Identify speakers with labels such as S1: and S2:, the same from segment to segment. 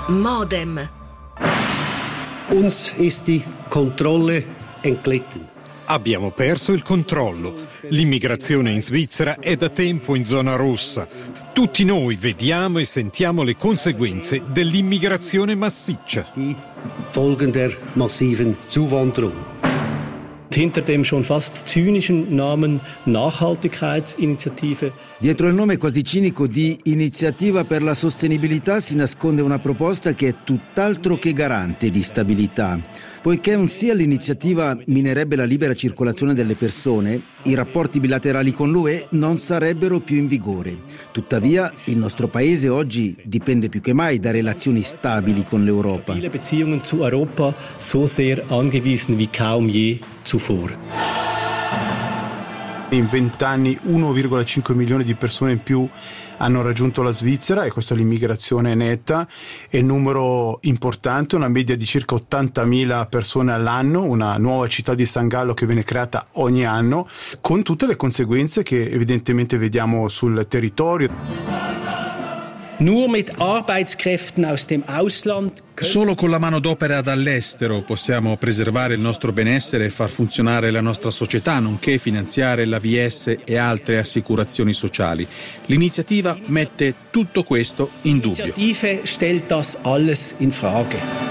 S1: Modem.
S2: Uns ist die Kontrolle entglitten.
S3: Abbiamo perso il controllo. L'immigrazione in Svizzera è da tempo in zona rossa. Tutti noi vediamo e sentiamo le conseguenze dell'immigrazione massiccia.
S2: Die Folgen der massiven Zuwanderung.
S4: Hinter dem schon fast zynischen Namen Nachhaltigkeitsinitiative.
S5: Dietro il nome quasi cinico di Iniziativa per la Sostenibilità si nasconde una proposta che è tutt'altro che garante di stabilità. Poiché sia l'iniziativa minerebbe la libera circolazione delle persone, i rapporti bilaterali con l'UE non sarebbero più in vigore. Tuttavia, il nostro paese oggi dipende più che mai da relazioni stabili con l'Europa.
S4: Viele Beziehungen zu Europa so sehr angewiesen wie kaum je zuvor.
S6: In 20 anni 1,5 milioni di persone in più hanno raggiunto la Svizzera, e questa è l'immigrazione netta, è un numero importante, una media di circa 80.000 persone all'anno, una nuova città di San Gallo che viene creata ogni anno, con tutte le conseguenze che evidentemente vediamo sul territorio.
S4: Nur mit Arbeitskräften aus dem Ausland.
S7: Solo con la manodopera dall'estero possiamo preservare il nostro benessere e far funzionare la nostra società, nonché finanziare l'AVS e altre assicurazioni sociali. L'iniziativa mette tutto questo in dubbio.
S4: L'iniziativa stellt das alles in Frage.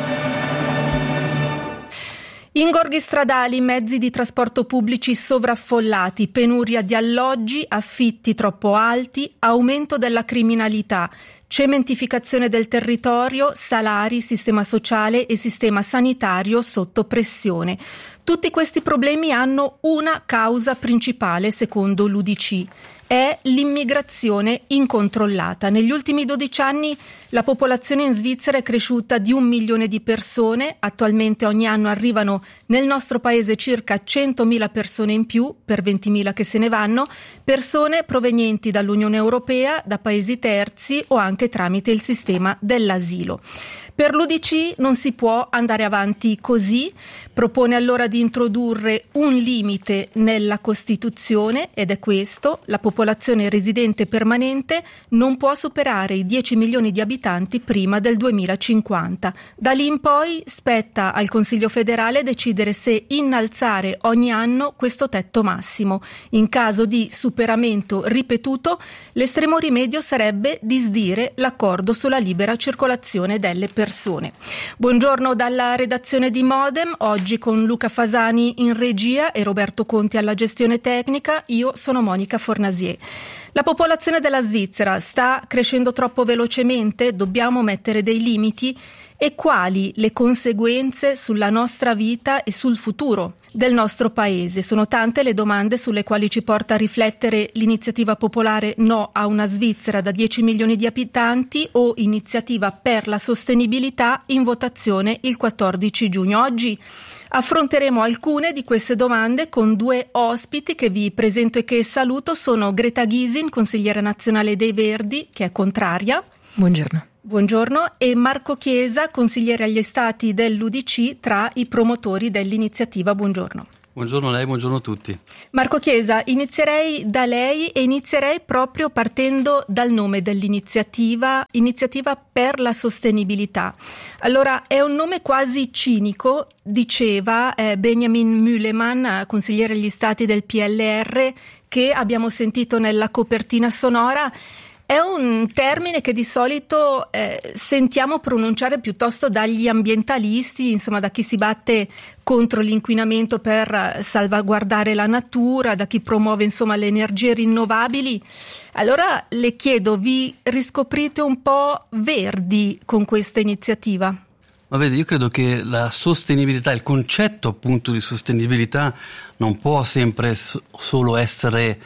S1: Ingorghi stradali, mezzi di trasporto pubblici sovraffollati, penuria di alloggi, affitti troppo alti, aumento della criminalità, cementificazione del territorio, salari, sistema sociale e sistema sanitario sotto pressione. Tutti questi problemi hanno una causa principale, secondo l'UDC. È l'immigrazione incontrollata. Negli ultimi 12 anni la popolazione in Svizzera è cresciuta di 1 milione di persone. Attualmente ogni anno arrivano nel nostro paese circa 100.000 persone in più, per 20.000 che se ne vanno, persone provenienti dall'Unione Europea, da paesi terzi o anche tramite il sistema dell'asilo. Per l'UDC non si può andare avanti così, propone allora di introdurre un limite nella Costituzione, ed è questo: la popolazione residente permanente non può superare i 10 milioni di abitanti prima del 2050. Da lì in poi spetta al Consiglio federale decidere se innalzare ogni anno questo tetto massimo. In caso di superamento ripetuto, l'estremo rimedio sarebbe disdire l'accordo sulla libera circolazione delle persone. Buongiorno dalla redazione di Modem, oggi con Luca Fasani in regia e Roberto Conti alla gestione tecnica. Io sono Monica Fornasier. La popolazione della Svizzera sta crescendo troppo velocemente? Dobbiamo mettere dei limiti? E quali le conseguenze sulla nostra vita e sul futuro del nostro paese? Sono tante le domande sulle quali ci porta a riflettere l'iniziativa popolare No a una Svizzera da 10 milioni di abitanti, o Iniziativa per la Sostenibilità, in votazione il 14 giugno. Oggi affronteremo alcune di queste domande con due ospiti che vi presento e che saluto. Sono Greta Gysin, consigliera nazionale dei Verdi, che è contraria.
S8: Buongiorno.
S1: Buongiorno, e Marco Chiesa, consigliere agli Stati dell'UDC, tra i promotori dell'iniziativa. Buongiorno.
S8: Buongiorno a lei, buongiorno a tutti.
S1: Marco Chiesa, inizierei da lei e inizierei proprio partendo dal nome dell'iniziativa, Iniziativa per la Sostenibilità. Allora, è un nome quasi cinico, diceva Benjamin Mühlemann, consigliere agli Stati del PLR, che abbiamo sentito nella copertina sonora. È un termine che di solito sentiamo pronunciare piuttosto dagli ambientalisti, insomma da chi si batte contro l'inquinamento per salvaguardare la natura, da chi promuove insomma le energie rinnovabili. Allora le chiedo, vi riscoprite un po' verdi con questa iniziativa?
S8: Ma vedi, io credo che la sostenibilità, il concetto appunto di sostenibilità non può sempre solo essere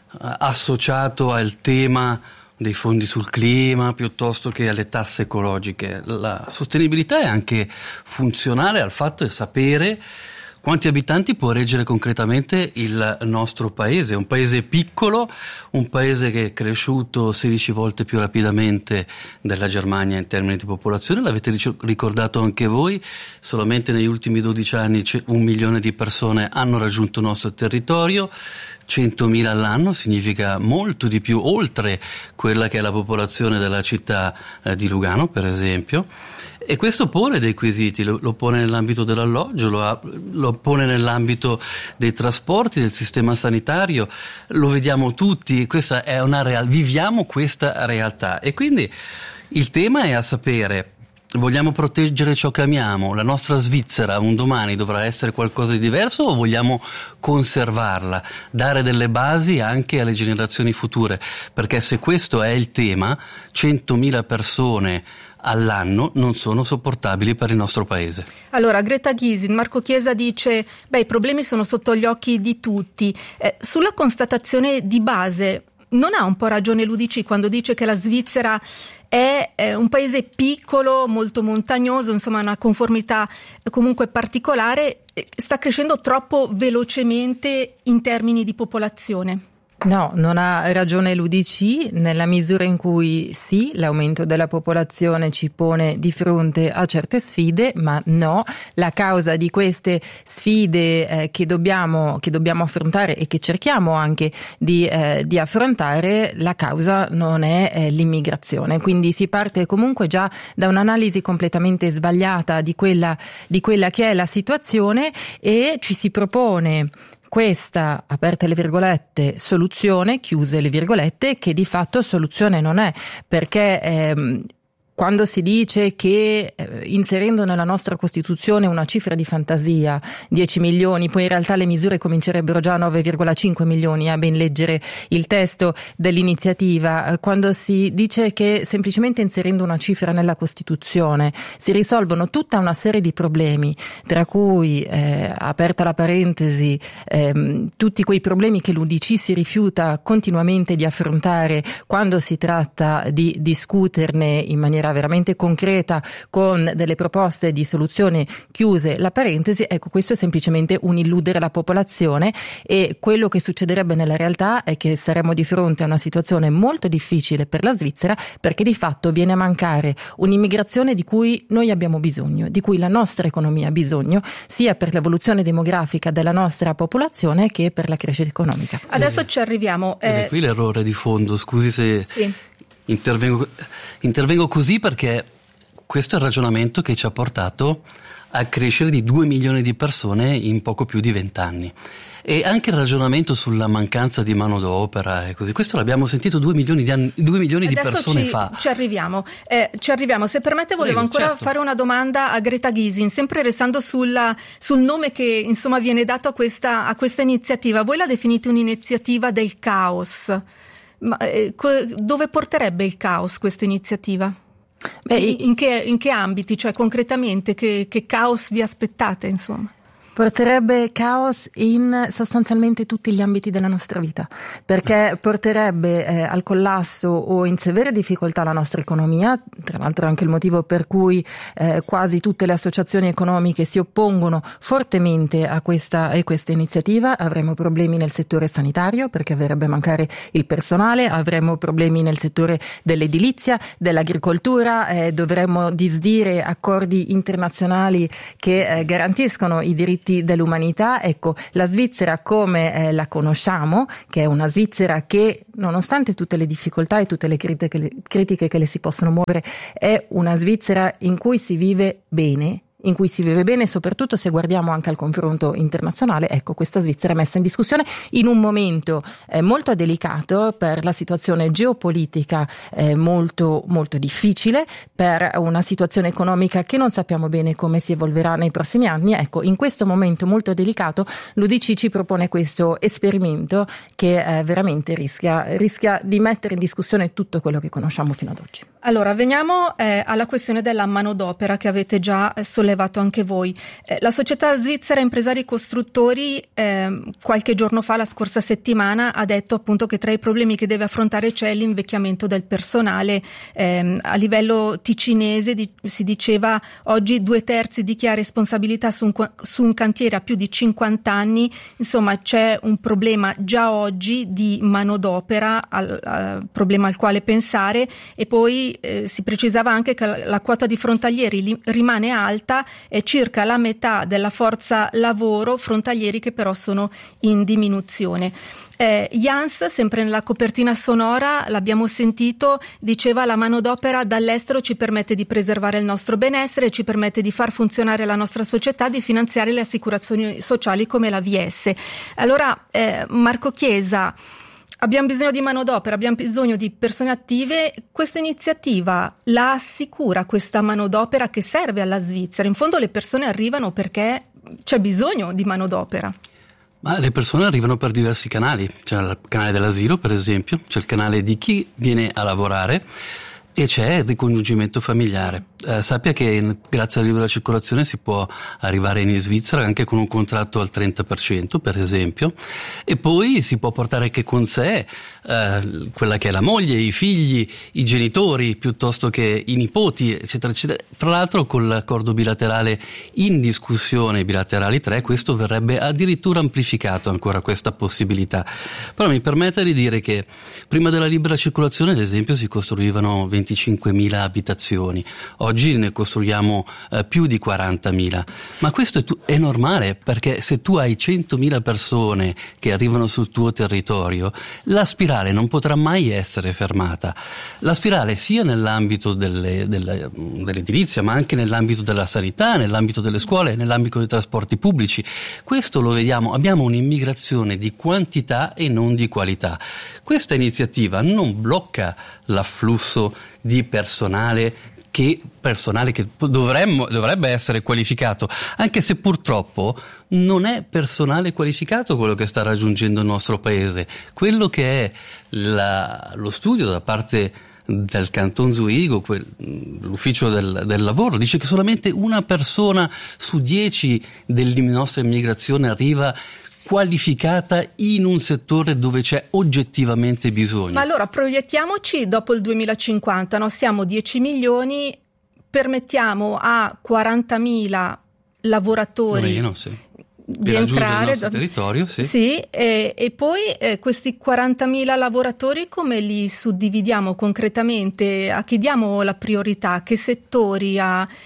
S8: associato al tema dei fondi sul clima piuttosto che alle tasse ecologiche. La sostenibilità è anche funzionale al fatto di sapere quanti abitanti può reggere concretamente il nostro paese? Un paese piccolo, un paese che è cresciuto 16 volte più rapidamente della Germania in termini di popolazione, l'avete ricordato anche voi, solamente negli ultimi 12 anni 1 milione di persone hanno raggiunto il nostro territorio, 100.000 all'anno significa molto di più, oltre quella che è la popolazione della città di Lugano, per esempio. E questo pone dei quesiti, lo pone nell'ambito dell'alloggio, lo pone nell'ambito dei trasporti, del sistema sanitario, lo vediamo tutti, questa è viviamo questa realtà e quindi il tema è a sapere: vogliamo proteggere ciò che amiamo? La nostra Svizzera un domani dovrà essere qualcosa di diverso o vogliamo conservarla, dare delle basi anche alle generazioni future? Perché se questo è il tema, 100.000 persone all'anno non sono sopportabili per il nostro paese.
S1: Allora, Greta Gysin, Marco Chiesa dice: i problemi sono sotto gli occhi di tutti. Sulla constatazione di base, non ha un po' ragione l'UDC quando dice che la Svizzera è un paese piccolo, molto montagnoso, insomma una conformità comunque particolare, sta crescendo troppo velocemente in termini di popolazione?
S9: No, non ha ragione l'UDC nella misura in cui sì, l'aumento della popolazione ci pone di fronte a certe sfide, ma no, la causa di queste sfide che dobbiamo affrontare e che cerchiamo anche di affrontare, la causa non è l'immigrazione. Quindi si parte comunque già da un'analisi completamente sbagliata di quella che è la situazione e ci si propone questa, aperte le virgolette, soluzione, chiuse le virgolette, che di fatto soluzione non è, perché quando si dice che inserendo nella nostra Costituzione una cifra di fantasia, 10 milioni, poi in realtà le misure comincerebbero già a 9,5 milioni, a ben leggere il testo dell'iniziativa, quando si dice che semplicemente inserendo una cifra nella Costituzione si risolvono tutta una serie di problemi, tra cui, aperta la parentesi, tutti quei problemi che l'UDC si rifiuta continuamente di affrontare quando si tratta di discuterne in maniera veramente concreta con delle proposte di soluzione, chiuse la parentesi. Ecco, questo è semplicemente un illudere la popolazione e quello che succederebbe nella realtà è che saremmo di fronte a una situazione molto difficile per la Svizzera, perché di fatto viene a mancare un'immigrazione di cui noi abbiamo bisogno, di cui la nostra economia ha bisogno, sia per l'evoluzione demografica della nostra popolazione che per la crescita economica.
S1: Adesso ci arriviamo.
S8: Ed è qui l'errore di fondo, scusi se... Sì. Intervengo così perché questo è il ragionamento che ci ha portato a crescere di 2 milioni di persone in poco più di 20 anni. E anche il ragionamento sulla mancanza di manodopera e così. Questo l'abbiamo sentito 2 milioni di persone fa.
S1: Ci arriviamo. Se permette, volevo ancora fare una domanda a Greta Gysin, sempre restando sul nome che insomma viene dato a questa iniziativa. Voi la definite un'iniziativa del caos. Ma dove porterebbe il caos questa iniziativa? In che ambiti, cioè concretamente che caos vi aspettate, insomma?
S9: Porterebbe caos in sostanzialmente tutti gli ambiti della nostra vita, perché porterebbe al collasso o in severe difficoltà la nostra economia, tra l'altro è anche il motivo per cui quasi tutte le associazioni economiche si oppongono fortemente a questa iniziativa. Avremo problemi nel settore sanitario perché verrebbe a mancare il personale, avremo problemi nel settore dell'edilizia, dell'agricoltura, dovremmo disdire accordi internazionali che garantiscono i diritti dell'umanità. Ecco, la Svizzera come la conosciamo, che è una Svizzera che, nonostante tutte le difficoltà e tutte le critiche che le si possono muovere, è una Svizzera in cui si vive bene, soprattutto se guardiamo anche al confronto internazionale. Ecco, questa Svizzera è messa in discussione in un momento molto delicato per la situazione geopolitica molto, molto difficile, per una situazione economica che non sappiamo bene come si evolverà nei prossimi anni. Ecco, in questo momento molto delicato l'UDC ci propone questo esperimento che veramente rischia di mettere in discussione tutto quello che conosciamo fino ad oggi.
S1: Allora, veniamo alla questione della manodopera che avete già sollevato sollevato anche voi. La società svizzera Impresari Costruttori qualche giorno fa, la scorsa settimana, ha detto appunto che tra i problemi che deve affrontare c'è l'invecchiamento del personale. A livello ticinese si diceva oggi 2/3 di chi ha responsabilità su un cantiere a più di 50 anni. Insomma, c'è un problema già oggi di manodopera, problema al quale pensare, e poi si precisava anche che la quota di frontalieri rimane alta, è circa la metà della forza lavoro, frontalieri che però sono in diminuzione. Jans, sempre nella copertina sonora, l'abbiamo sentito, diceva: la manodopera dall'estero ci permette di preservare il nostro benessere, ci permette di far funzionare la nostra società, di finanziare le assicurazioni sociali come la VS. Allora, Marco Chiesa, abbiamo bisogno di manodopera, abbiamo bisogno di persone attive. Questa iniziativa la assicura questa manodopera che serve alla Svizzera? In fondo le persone arrivano perché c'è bisogno di manodopera.
S8: Ma le persone arrivano per diversi canali. C'è il canale dell'asilo, per esempio, c'è il canale di chi viene a lavorare e c'è il ricongiungimento familiare. Sappia che grazie alla libera circolazione si può arrivare in Svizzera anche con un contratto al 30%, per esempio, e poi si può portare anche con sé quella che è la moglie, i figli, i genitori, piuttosto che i nipoti, eccetera, eccetera. Tra l'altro, con l'accordo bilaterale in discussione, bilaterali 3, questo verrebbe addirittura amplificato ancora, questa possibilità. Però mi permette di dire che prima della libera circolazione, ad esempio, si costruivano 25.000 abitazioni. Oggi ne costruiamo più di 40.000. Ma questo è normale, perché se tu hai 100.000 persone che arrivano sul tuo territorio, la spirale non potrà mai essere fermata. La spirale sia nell'ambito dell'edilizia, ma anche nell'ambito della sanità, nell'ambito delle scuole, nell'ambito dei trasporti pubblici. Questo lo vediamo, abbiamo un'immigrazione di quantità e non di qualità. Questa iniziativa non blocca l'afflusso di personale che dovrebbe essere qualificato, anche se purtroppo non è personale qualificato quello che sta raggiungendo il nostro paese. Quello che è lo studio da parte del Canton Zurigo, l'ufficio del lavoro, dice che solamente una persona su 10 della nostra immigrazione arriva qualificata in un settore dove c'è oggettivamente bisogno.
S1: Ma allora proiettiamoci dopo il 2050, no? Siamo 10 milioni, permettiamo a 40.000 lavoratori di entrare
S8: nel nostro territorio,
S1: sì, e poi questi 40.000 lavoratori come li suddividiamo concretamente? A chi diamo la priorità? Che settori?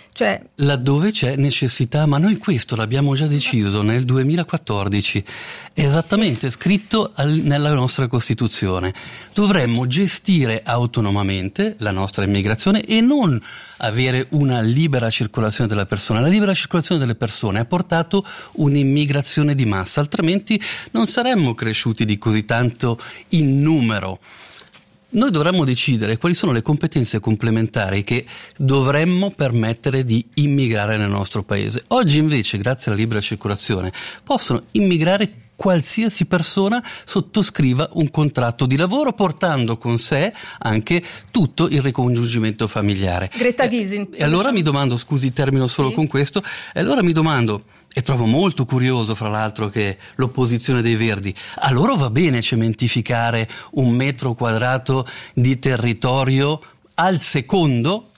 S8: Laddove c'è necessità, ma noi questo l'abbiamo già deciso nel 2014, è esattamente scritto nella nostra Costituzione. Dovremmo gestire autonomamente la nostra immigrazione e non avere una libera circolazione della persona. La libera circolazione delle persone ha portato un'immigrazione di massa, altrimenti non saremmo cresciuti di così tanto in numero. Noi dovremmo decidere quali sono le competenze complementari che dovremmo permettere di immigrare nel nostro paese. Oggi invece, grazie alla libera circolazione, possono immigrare qualsiasi persona sottoscriva un contratto di lavoro, portando con sé anche tutto il ricongiungimento familiare.
S1: Greta Gysin.
S8: E allora mi domando, scusi, termino solo con questo, e allora mi domando, e trovo molto curioso fra l'altro che l'opposizione dei Verdi, a loro va bene cementificare 1 metro quadrato di territorio al secondo,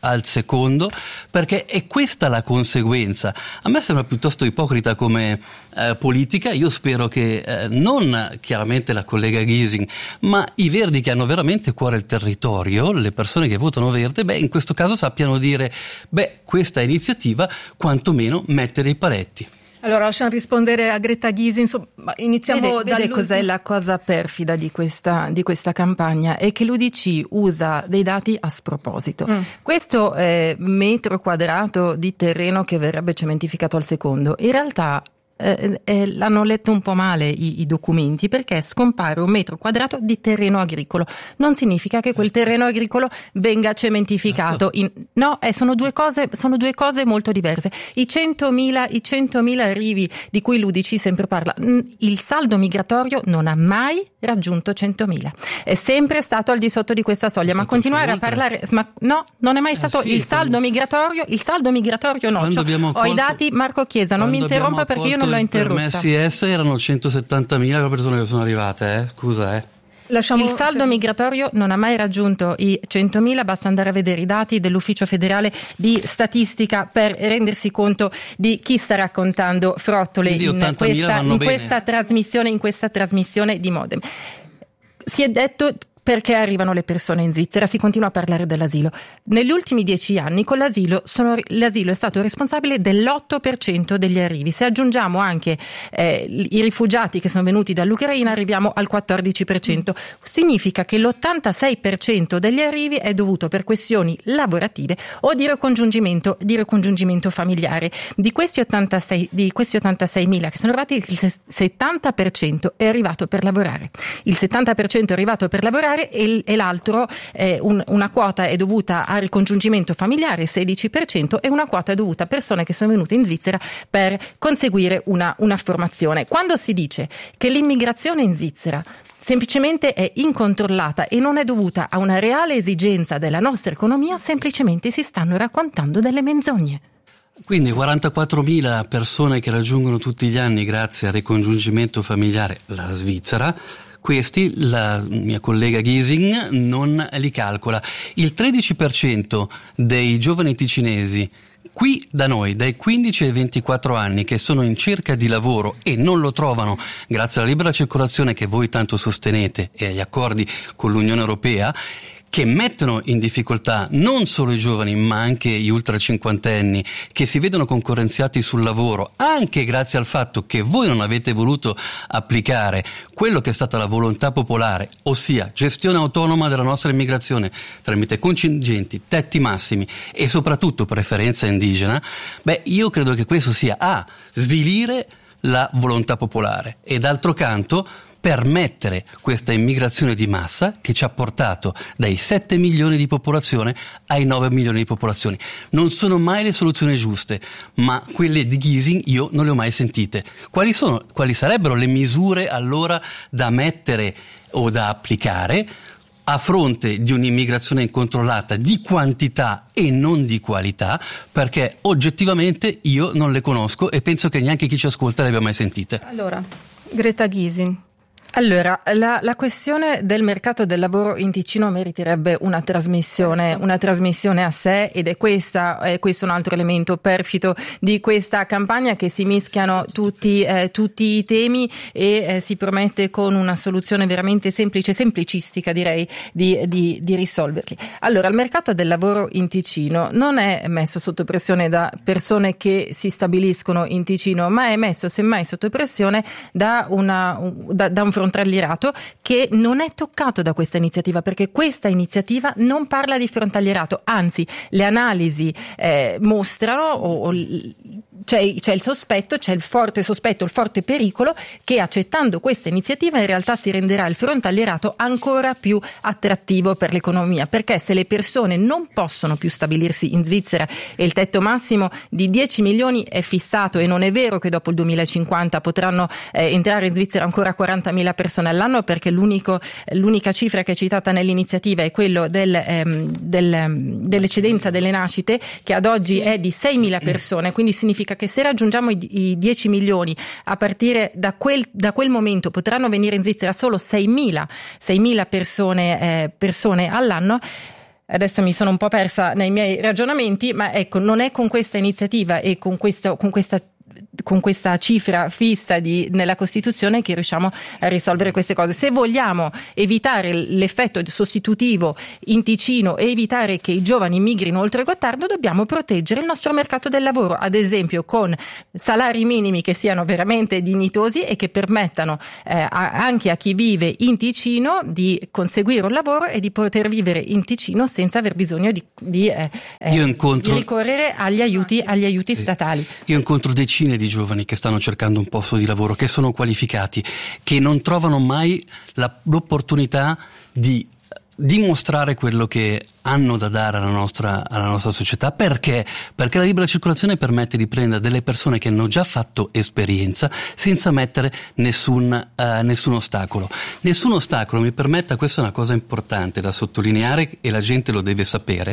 S8: perché è questa la conseguenza. A me sembra piuttosto ipocrita come politica. Io spero che non chiaramente la collega Gysin, ma i Verdi che hanno veramente a cuore il territorio, le persone che votano Verde, in questo caso sappiano dire, questa iniziativa quantomeno mettere i paletti.
S1: Allora lasciamo rispondere a Greta Gysin. Iniziamo
S9: Vede cos'è la cosa perfida di questa campagna? È che l'UDC usa dei dati a sproposito. Questo metro quadrato di terreno che verrebbe cementificato al secondo, in realtà l'hanno letto un po' male i documenti, perché scompare 1 metro quadrato di terreno agricolo. Non significa che quel terreno agricolo venga cementificato. Sono due cose molto diverse. I 100.000 arrivi di cui l'UDC sempre parla, il saldo migratorio non ha mai raggiunto 100.000. È sempre stato al di sotto di questa soglia, ma continuare a parlare, non è mai stato il saldo migratorio no. Ho i dati, Marco Chiesa, non mi interrompa perché io non l'ho interrotta.
S8: Per MESIS erano 170.000 le persone che sono arrivate, scusa.
S9: Il saldo migratorio non ha mai raggiunto i 100.000, basta andare a vedere i dati dell'Ufficio Federale di Statistica per rendersi conto di chi sta raccontando frottole in questa trasmissione di Modem. Si è detto perché arrivano le persone in Svizzera, si continua a parlare dell'asilo. Negli ultimi 10 anni con l'asilo è stato responsabile dell'8% degli arrivi. Se aggiungiamo anche i rifugiati che sono venuti dall'Ucraina arriviamo al 14%. Significa che l'86% degli arrivi è dovuto per questioni lavorative o di ricongiungimento familiare. Di questi 86.000 che sono arrivati, il 70% è arrivato per lavorare. Il 70% è arrivato per lavorare e l'altro, una quota è dovuta al ricongiungimento familiare, 16%, e una quota è dovuta a persone che sono venute in Svizzera per conseguire una formazione. Quando si dice che l'immigrazione in Svizzera semplicemente è incontrollata e non è dovuta a una reale esigenza della nostra economia, semplicemente si stanno raccontando delle menzogne.
S8: Quindi 44.000 persone che raggiungono tutti gli anni grazie al ricongiungimento familiare la Svizzera. Questi la mia collega Gysin non li calcola. Il 13% dei giovani ticinesi qui da noi dai 15 ai 24 anni che sono in cerca di lavoro e non lo trovano grazie alla libera circolazione che voi tanto sostenete e agli accordi con l'Unione Europea, che mettono in difficoltà non solo i giovani ma anche gli ultra cinquantenni che si vedono concorrenziati sul lavoro anche grazie al fatto che voi non avete voluto applicare quello che è stata la volontà popolare, ossia gestione autonoma della nostra immigrazione tramite contingenti, tetti massimi e soprattutto preferenza indigena. Io credo che questo sia svilire la volontà popolare e d'altro canto permettere questa immigrazione di massa che ci ha portato dai 7 milioni di popolazione ai 9 milioni di popolazione. Non sono mai le soluzioni giuste, ma quelle di Gysin io non le ho mai sentite. Quali sarebbero le misure allora da mettere o da applicare a fronte di un'immigrazione incontrollata di quantità e non di qualità, perché oggettivamente io non le conosco e penso che neanche chi ci ascolta le abbia mai sentite.
S1: Allora, Greta Gysin.
S9: Allora, la questione del mercato del lavoro in Ticino meriterebbe una trasmissione a sé, ed è questo un altro elemento perfido di questa campagna, che si mischiano tutti i temi e si promette con una soluzione veramente semplicistica direi di risolverli. Allora, il mercato del lavoro in Ticino non è messo sotto pressione da persone che si stabiliscono in Ticino, ma è messo semmai sotto pressione da un frontalierato che non è toccato da questa iniziativa, perché questa iniziativa non parla di frontalierato, anzi le analisi mostrano c'è il sospetto, c'è il forte sospetto, il forte pericolo che accettando questa iniziativa in realtà si renderà il frontalierato ancora più attrattivo per l'economia, perché se le persone non possono più stabilirsi in Svizzera e il tetto massimo di 10 milioni è fissato, e non è vero che dopo il 2050 potranno entrare in Svizzera ancora 40.000 persone all'anno, perché l'unica cifra che è citata nell'iniziativa è quello dell'eccedenza delle nascite, che ad oggi è di 6.000 persone, quindi significa che se raggiungiamo i 10 milioni a partire da quel momento potranno venire in Svizzera solo 6.000 persone all'anno. Adesso mi sono un po' persa nei miei ragionamenti, ma ecco, non è con questa iniziativa e con questa cifra fissa nella Costituzione che riusciamo a risolvere queste cose. Se vogliamo evitare l'effetto sostitutivo in Ticino e evitare che i giovani migrino oltre Gottardo, dobbiamo proteggere il nostro mercato del lavoro, ad esempio con salari minimi che siano veramente dignitosi e che permettano anche a chi vive in Ticino di conseguire un lavoro e di poter vivere in Ticino senza aver bisogno di ricorrere agli aiuti statali.
S8: Io incontro decine di giovani che stanno cercando un posto di lavoro, che sono qualificati, che non trovano mai l'opportunità di dimostrare quello che hanno da dare alla nostra società. Perché? Perché la libera circolazione permette di prendere delle persone che hanno già fatto esperienza senza mettere nessun ostacolo. Nessun ostacolo, mi permetta, questa è una cosa importante da sottolineare e la gente lo deve sapere.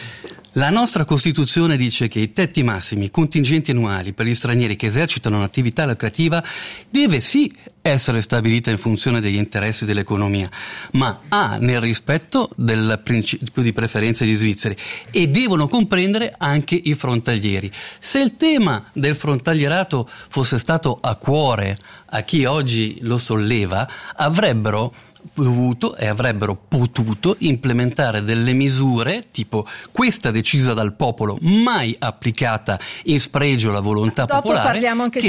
S8: La nostra Costituzione dice che i tetti massimi, i contingenti annuali per gli stranieri che esercitano un'attività lucrativa deve sì essere stabilita in funzione degli interessi dell'economia, ma nel rispetto del principio di preferenza degli svizzeri, e devono comprendere anche i frontalieri. Se il tema del frontalierato fosse stato a cuore a chi oggi lo solleva, avrebbero dovuto e avrebbero potuto implementare delle misure tipo questa decisa dal popolo, mai applicata in spregio alla volontà popolare,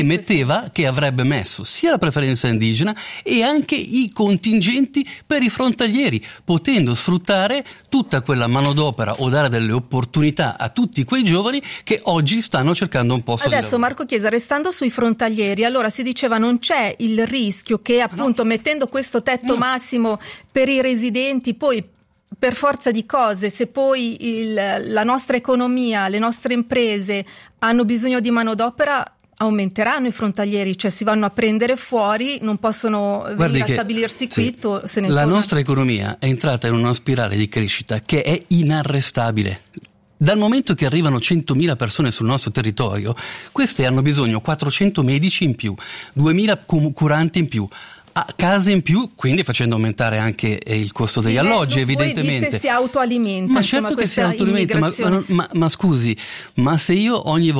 S8: che avrebbe messo sia la preferenza indigena e anche i contingenti per i frontalieri, potendo sfruttare tutta quella manodopera o dare delle opportunità a tutti quei giovani che oggi stanno cercando un posto di lavoro.
S1: Adesso Marco Chiesa, restando sui frontalieri, allora si diceva non c'è il rischio che appunto mettendo questo tetto massimo per i residenti, poi per forza di cose, se poi la nostra economia, le nostre imprese hanno bisogno di manodopera, aumenteranno i frontalieri, cioè si vanno a prendere fuori, non possono venire a stabilirsi qui, se ne
S8: la
S1: torna.
S8: Nostra economia è entrata in una spirale di crescita che è inarrestabile. Dal momento che arrivano 100.000 persone sul nostro territorio, queste hanno bisogno 400 medici in più, 2.000 curanti in più, case in più, quindi facendo aumentare anche il costo degli alloggi, evidentemente.
S1: Voi dite si autoalimenta.
S8: Ma certo che si autoalimenta, ma scusi, ma se io ogni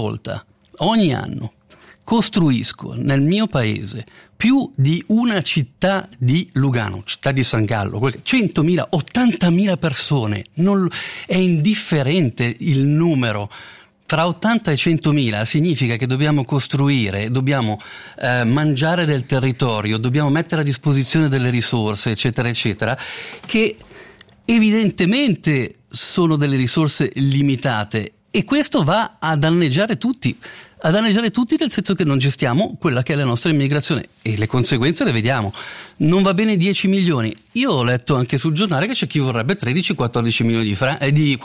S8: anno costruisco nel mio paese più di una città di Lugano, città di San Gallo, 100.000, 80.000 persone, è indifferente il numero. Tra 80 e 100.000 significa che dobbiamo costruire, dobbiamo mangiare del territorio, dobbiamo mettere a disposizione delle risorse, eccetera, eccetera, che evidentemente sono delle risorse limitate, e questo va a danneggiare tutti. Nel senso che non gestiamo quella che è la nostra immigrazione, e le conseguenze le vediamo. Non va bene 10 milioni. Io ho letto anche sul giornale che c'è chi vorrebbe 13-14 milioni di